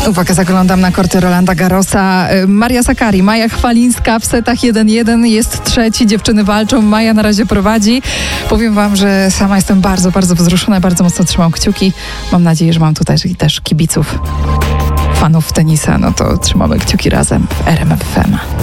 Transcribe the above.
Uwaga, zaglądam na korty Rolanda Garrosa. Maria Sakkari, Maja Chwalińska w setach 1-1, jest trzeci, dziewczyny walczą, Maja na razie prowadzi. Powiem wam, że sama jestem bardzo, bardzo wzruszona, bardzo mocno trzymam kciuki. Mam nadzieję, że mam tutaj też kibiców, fanów tenisa, no to trzymamy kciuki razem w RMF FM.